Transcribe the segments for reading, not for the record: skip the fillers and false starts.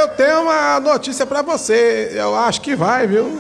eu tenho uma notícia pra você. Eu acho que vai, viu?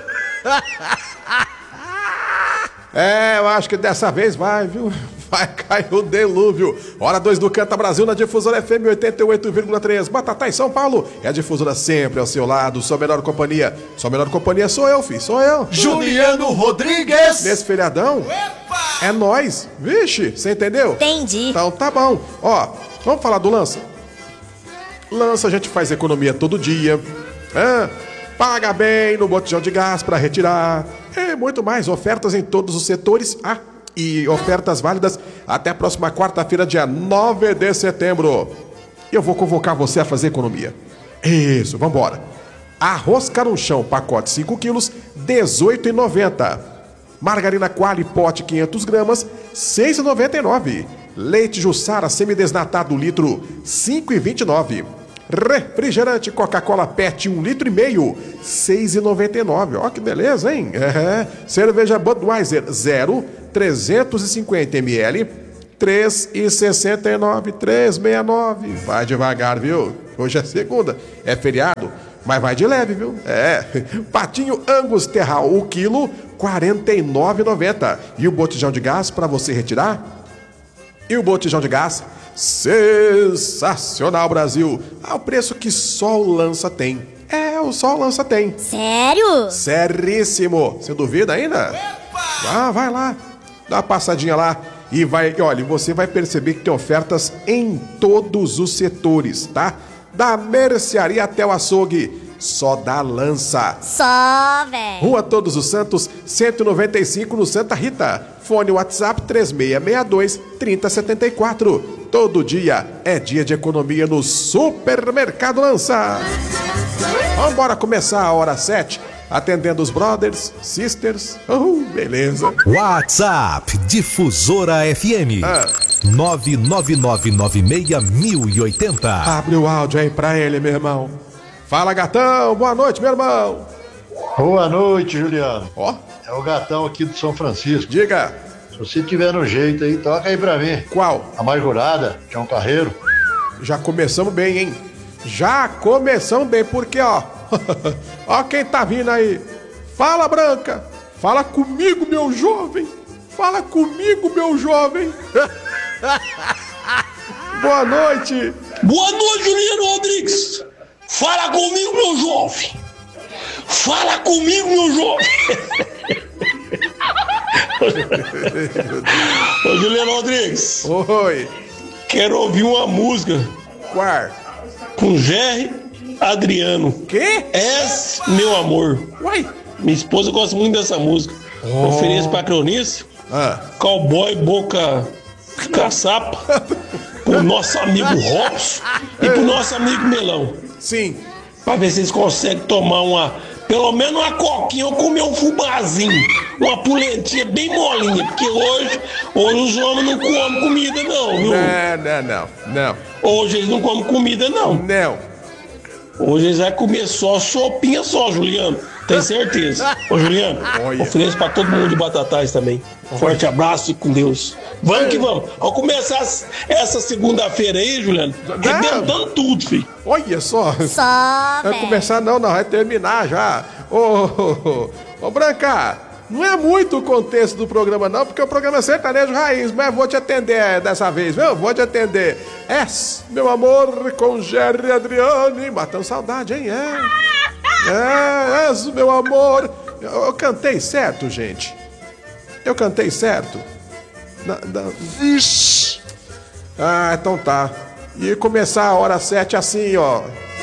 Eu acho que dessa vez vai, viu? Vai cair o delúvio. Hora 2 do Canta Brasil na Difusora FM 88,3. Batatais, São Paulo. É a Difusora sempre ao seu lado. Sua melhor companhia. Sua melhor companhia sou eu, filho. Sou eu. Juliano Rodrigues. Nesse feriadão. Epa! É nóis. Vixe, você entendeu? Entendi. Então tá bom. Ó, vamos falar do Lança? Lança, a gente faz economia todo dia. Paga bem no botijão de gás para retirar. E muito mais. Ofertas em todos os setores. E ofertas válidas até a próxima quarta-feira, dia 9 de setembro. Eu vou convocar você a fazer economia. Isso, vambora. Arroz carunchão, pacote 5 quilos, R$18,90. Margarina Qualy, pote 500 gramas, R$6,99. Leite Jussara semidesnatado, litro, R$5,29. Refrigerante Coca-Cola PET 1,5 litro, R$6,99. Ó, que beleza, hein? Cerveja Budweiser 0, 350 ml, R$3,69, R$3,69. Vai devagar, viu? Hoje é segunda, é feriado, mas vai de leve, viu? Patinho Angus Terral, o quilo, R$49,90. E o botijão de gás para você retirar? E o botijão de gás? Sensacional, Brasil! Ao preço que só o Lança tem. Só o Lança tem. Sério? Seríssimo! Você duvida ainda? Vai lá, dá uma passadinha lá e olha, você vai perceber que tem ofertas em todos os setores, tá? Da mercearia até o açougue, só da Lança. Só, velho. Rua Todos os Santos, 195, no Santa Rita. Fone WhatsApp 3662-3074. Todo dia é dia de economia no Supermercado Lança. Vambora começar a hora 7, atendendo os brothers, sisters. Beleza. WhatsApp Difusora FM 999961080. Abre o áudio aí pra ele, meu irmão. Fala, gatão. Boa noite, meu irmão. Boa noite, Juliano. Ó. É o gatão aqui do São Francisco. Diga. Se você tiver no jeito aí, toca aí pra mim. Qual? A Majorada, Tião Carreiro. Já começamos bem, hein? Já começamos bem, porque, ó. Ó quem tá vindo aí. Fala, Branca. Fala comigo, meu jovem. Fala comigo, meu jovem. Boa noite. Boa noite, Juliano Rodrigues. Fala comigo, meu jovem. Fala comigo, meu jovem. Ô, Juliano Rodrigues. Oi. Quero ouvir uma música. Qual? Com Jerry Adriano. Quê? És meu amor. Uai. Minha esposa gosta muito dessa música. Ofereço pra Cronice. Cowboy Boca Caçapa. Pro nosso amigo Robson e pro nosso amigo Melão. Sim. Pra ver se eles conseguem tomar pelo menos uma coquinha ou comer um fubazinho, uma polentinha bem molinha, porque hoje os homens não comem comida não, viu? Não. Hoje eles não comem comida não. Não. Hoje eles vão comer só sopinha só, Juliano. Tem certeza. Ô, Juliano, ofereço pra todo mundo de Batatais também. Forte abraço e com Deus. Vamos que vamos. Vamos começar essa segunda-feira aí, Juliano, arrebentando tudo, filho. Olha só. Só, Vai começar não, vai terminar já. Ô, Branca, não é muito o contexto do programa não, porque o programa é sertanejo raiz, mas vou te atender dessa vez, viu? Vou te atender. Meu amor, com Jerry Adriane, matando saudade, hein? Meu amor. Eu cantei certo, gente? Eu cantei certo? Ixi. Então tá. E começar a hora 7 assim, ó.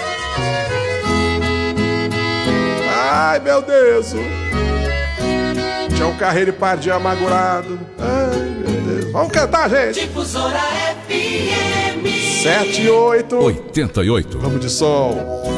Ai, meu Deus. Tião Carreiro e Pardinho amargurado. Ai, meu Deus. Vamos cantar, gente. Difusora FM 7 e 8. 88. Vamos de som.